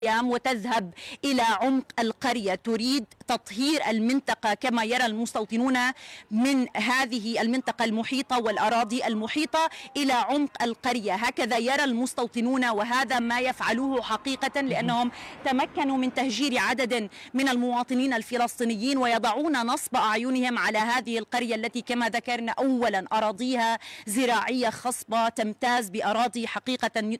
وتذهب إلى عمق القرية، تريد تطهير المنطقة كما يرى المستوطنون من هذه المنطقة المحيطة والأراضي المحيطة إلى عمق القرية. هكذا يرى المستوطنون، وهذا ما يفعلوه حقيقة، لأنهم تمكنوا من تهجير عدد من المواطنين الفلسطينيين ويضعون نصب أعينهم على هذه القرية التي كما ذكرنا أولا أراضيها زراعية خصبة تمتاز بأراضي حقيقة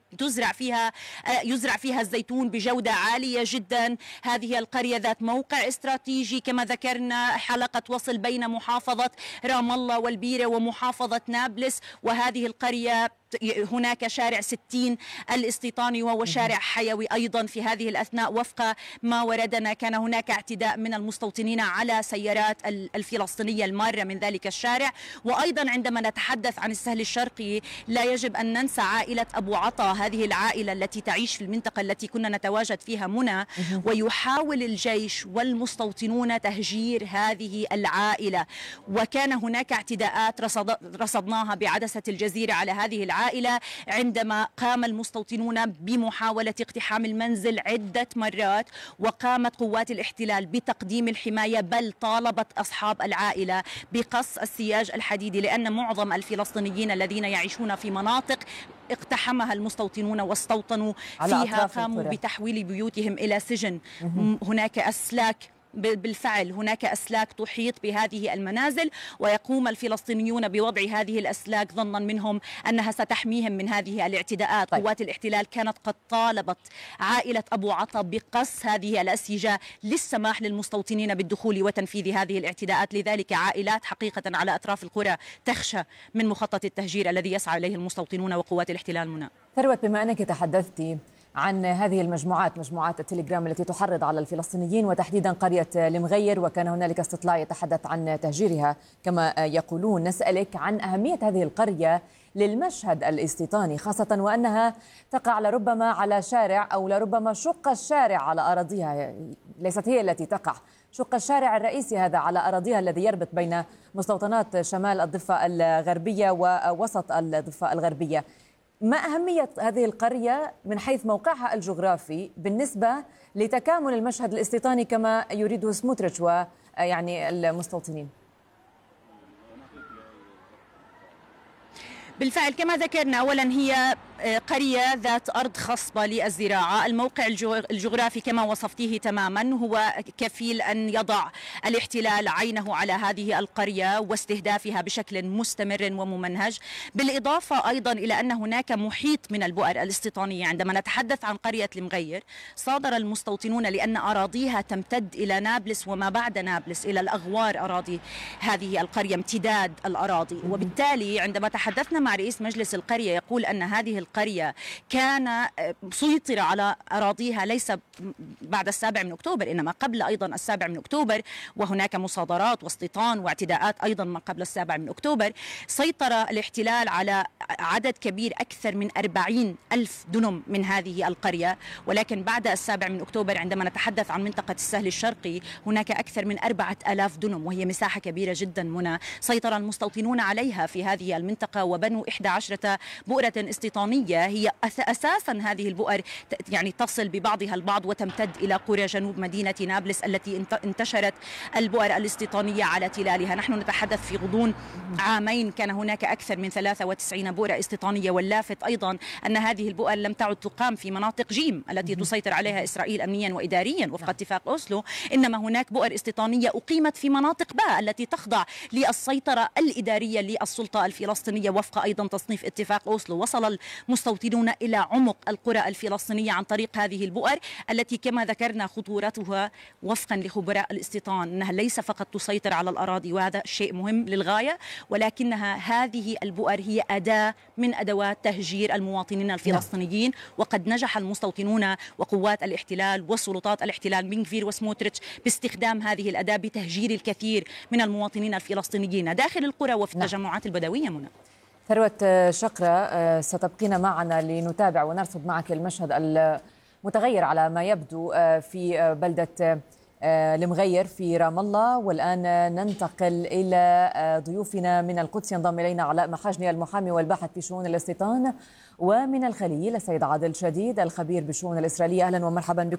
يزرع فيها الزيتون بجودة عالية جدا. هذه القرية ذات موقع استراتيجي كما ذكرنا، حلقة وصل بين محافظة رام الله والبيرة ومحافظة نابلس. وهذه القرية هناك شارع 60 الاستيطاني وهو شارع حيوي أيضا. في هذه الأثناء وفق ما وردنا كان هناك اعتداء من المستوطنين على سيارات الفلسطينية المارة من ذلك الشارع. وأيضا عندما نتحدث عن السهل الشرقي لا يجب أن ننسى عائلة أبو عطا، هذه العائلة التي تعيش في المنطقة التي كنا نتواجد فيها منى، ويحاول الجيش والمستوطنون تهجير هذه العائلة. وكان هناك اعتداءات رصدناها بعدسة الجزيرة على هذه العائلة عندما قام المستوطنون بمحاولة اقتحام المنزل عدة مرات، وقامت قوات الاحتلال بتقديم الحماية، بل طالبت أصحاب العائلة بقص السياج الحديدي، لأن معظم الفلسطينيين الذين يعيشون في مناطق اقتحمها المستوطنون واستوطنوا فيها قاموا بتحويل بيوتهم إلى سجن. هناك أسلاك، بالفعل هناك أسلاك تحيط بهذه المنازل، ويقوم الفلسطينيون بوضع هذه الأسلاك ظنا منهم أنها ستحميهم من هذه الاعتداءات. قوات الاحتلال كانت قد طالبت عائلة أبو عطا بقص هذه الأسيجة للسماح للمستوطنين بالدخول وتنفيذ هذه الاعتداءات. لذلك عائلات حقيقة على أطراف القرى تخشى من مخطط التهجير الذي يسعى إليه المستوطنون وقوات الاحتلال. منى ثروت، بما أنك تحدثتي عن هذه مجموعات التليجرام التي تحرض على الفلسطينيين وتحديدا قرية المغير، وكان هنالك استطلاع يتحدث عن تهجيرها كما يقولون، نسألك عن أهمية هذه القرية للمشهد الاستيطاني، خاصة وأنها تقع لربما على شارع أو لربما شق الشارع على أراضيها، ليست هي التي تقع، شق الشارع الرئيسي هذا على أراضيها الذي يربط بين مستوطنات شمال الضفة الغربية ووسط الضفة الغربية. ما أهمية هذه القرية من حيث موقعها الجغرافي بالنسبة لتكامل المشهد الاستيطاني كما يريده سموتريتش ويعني المستوطنين؟ بالفعل كما ذكرنا، أولا هي قرية ذات أرض خصبة للزراعة. الموقع الجغرافي كما وصفتيه تماما هو كفيل أن يضع الاحتلال عينه على هذه القرية واستهدافها بشكل مستمر وممنهج. بالإضافة أيضا إلى أن هناك محيط من البؤر الاستيطانية. عندما نتحدث عن قرية المغير، صادر المستوطنون لأن أراضيها تمتد إلى نابلس وما بعد نابلس إلى الأغوار، أراضي هذه القرية امتداد الأراضي. وبالتالي عندما تحدثنا مع رئيس مجلس القرية يقول أن هذه القرية كان سيطر على أراضيها ليس بعد 7 من أكتوبر إنما قبل أيضا 7 من أكتوبر، وهناك مصادرات واستيطان واعتداءات أيضا ما قبل 7 من أكتوبر. سيطر الاحتلال على عدد كبير أكثر من 40,000 دنم من هذه القرية، ولكن بعد 7 من أكتوبر عندما نتحدث عن منطقة السهل الشرقي هناك أكثر من 4,000 دنم، وهي مساحة كبيرة جدا. منى سيطر المستوطنون عليها في هذه المنطقة وبنوا 11 بؤرة استيطانية هي أساسا هذه البؤر يعني تصل ببعضها البعض وتمتد إلى قرى جنوب مدينة نابلس التي انتشرت البؤر الاستيطانية على تلالها. نحن نتحدث في غضون عامين كان هناك أكثر من 93 بؤرة استيطانية. واللافت أيضا أن هذه البؤر لم تعد تقام في مناطق جيم التي تسيطر عليها إسرائيل أمنيا وإداريا وفق اتفاق أوسلو، إنما هناك بؤر استيطانية أقيمت في مناطق باء التي تخضع للسيطرة الإدارية للسلطة الفلسطينية وفق أيضا تصنيف اتفاق أوسلو. وصل المستوطنون إلى عمق القرى الفلسطينية عن طريق هذه البؤر التي كما ذكرنا خطورتها وفقا لخبراء الاستيطان أنها ليس فقط تسيطر على الأراضي، وهذا شيء مهم للغاية، ولكنها هذه البؤر هي أداة من أدوات تهجير المواطنين الفلسطينيين. وقد نجح المستوطنون وقوات الاحتلال وسلطات الاحتلال بن غفير وسموتريتش باستخدام هذه الأداة بتهجير الكثير من المواطنين الفلسطينيين داخل القرى وفي التجمعات البدوية. منى ثروت شقرة، ستبقين معنا لنتابع ونرصد معك المشهد المتغير على ما يبدو في بلدة المغير في رام الله. والآن ننتقل إلى ضيوفنا من القدس. ينضم إلينا علاء محاجني المحامي والباحث في شؤون الاستيطان، ومن الخليل السيد عادل شديد الخبير بالشؤون الإسرائيلية. أهلا ومرحبا بكم.